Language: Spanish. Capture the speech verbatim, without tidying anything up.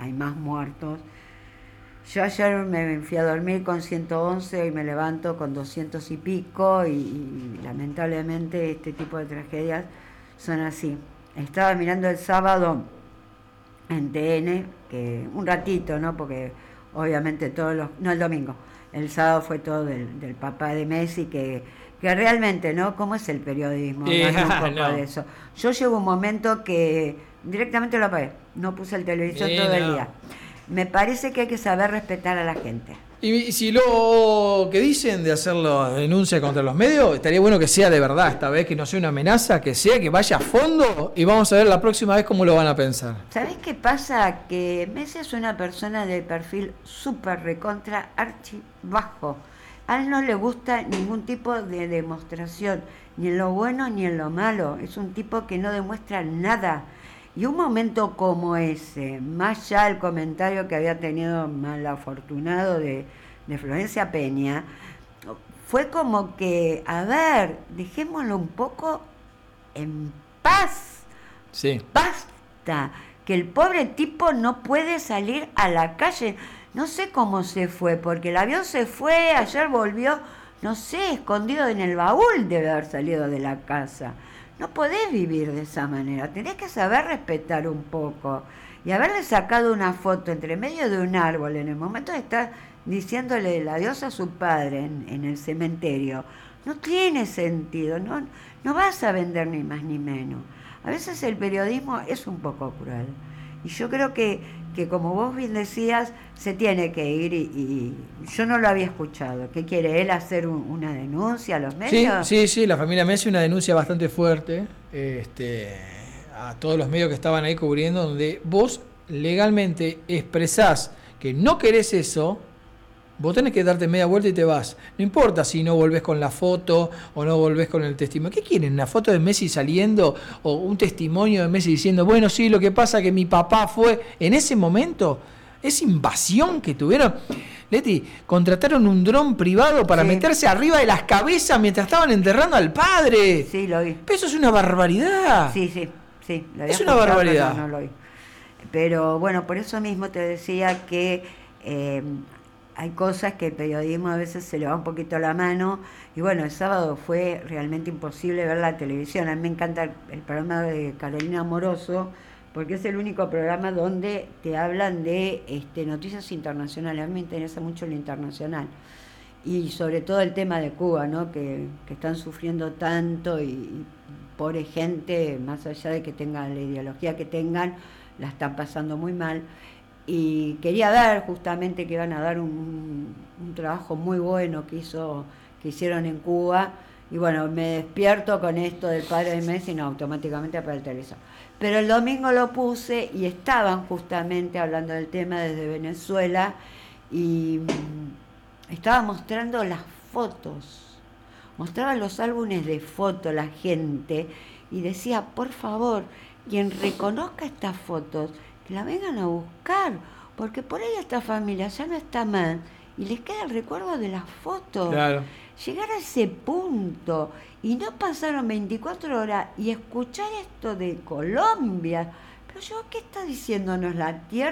hay más muertos. Yo ayer me fui a dormir con ciento once, hoy me levanto con doscientos y pico y, y lamentablemente este tipo de tragedias son así. Estaba mirando el sábado en T N, que un ratito, ¿no? Porque obviamente todos los... No, el domingo. El sábado fue todo del, del papá de Messi, que, que realmente, ¿no? ¿Cómo es el periodismo? Eh, Hablando un poco no. de eso. Yo llevo un momento que directamente lo apagué. No puse el televisor Eh, todo no. el día. Me parece que hay que saber respetar a la gente. Y si lo que dicen de hacer la denuncia contra los medios, estaría bueno que sea de verdad esta vez, que no sea una amenaza, que sea, que vaya a fondo, y vamos a ver la próxima vez cómo lo van a pensar. ¿Sabés qué pasa? Que Messi es una persona de perfil súper recontra archi bajo. A él no le gusta ningún tipo de demostración, ni en lo bueno ni en lo malo. Es un tipo que no demuestra nada. Y un momento como ese, más ya el comentario que había tenido mal afortunado de, de Florencia Peña, fue como que, a ver, dejémoslo un poco en paz. Sí. Basta, que el pobre tipo no puede salir a la calle. No sé cómo se fue, porque el avión se fue, ayer volvió, no sé, escondido en el baúl debe haber salido de la casa. No podés vivir de esa manera, tenés que saber respetar un poco. Y haberle sacado una foto entre medio de un árbol en el momento de estar diciéndole el adiós a su padre en, en el cementerio, no tiene sentido, no, no vas a vender ni más ni menos. A veces el periodismo es un poco cruel. Y yo creo que, que como vos bien decías, se tiene que ir y, y yo no lo había escuchado. ¿Qué quiere él hacer un, una denuncia a los medios? Sí, sí, sí, la familia Messi una denuncia bastante fuerte este, a todos los medios que estaban ahí cubriendo, donde vos legalmente expresás que no querés eso. Vos tenés que darte media vuelta y te vas. No importa si no volvés con la foto o no volvés con el testimonio. ¿Qué quieren? ¿Una foto de Messi saliendo o un testimonio de Messi diciendo, bueno, sí, lo que pasa es que mi papá fue... En ese momento, esa invasión que tuvieron... Leti, contrataron un dron privado para Sí. meterse arriba de las cabezas mientras estaban enterrando al padre. Sí, lo vi. Pero eso es una barbaridad. Sí, sí, sí. Lo había Es una escuchado, barbaridad. pero No, no lo vi. Pero bueno, por eso mismo te decía que... Eh, hay cosas que el periodismo a veces se le va un poquito la mano y bueno, el sábado fue realmente imposible ver la televisión. A mí me encanta el, el programa de Carolina Amoroso porque es el único programa donde te hablan de este, noticias internacionales. A mí me interesa mucho lo internacional y sobre todo el tema de Cuba, ¿no? que, que están sufriendo tanto y, y pobre gente, más allá de que tengan la ideología que tengan, la están pasando muy mal. Y quería ver justamente que iban a dar un, un trabajo muy bueno que hizo que hicieron en Cuba y bueno, me despierto con esto del padre de Messi y no, automáticamente para el televisor. Pero el domingo lo puse y estaban justamente hablando del tema desde Venezuela y mmm, estaba mostrando las fotos, mostraban los álbumes de fotos la gente y decía, por favor, quien reconozca estas fotos, que la vengan a buscar, porque por ahí esta familia ya no está mal y les queda el recuerdo de las fotos. Claro. Llegar a ese punto y no pasaron veinticuatro horas y escuchar esto de Colombia, pero yo, ¿qué está diciéndonos la tierra?